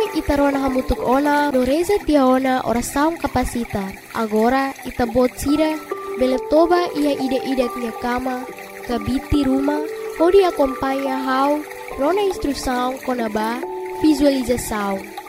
ita rona hamutuk ona doreza tia ona oração capacita. Agora ita bot sira bele toba ia ide-ide tia cama, kabiti rumah, hodi acompanha how rona instrução konaba visualização.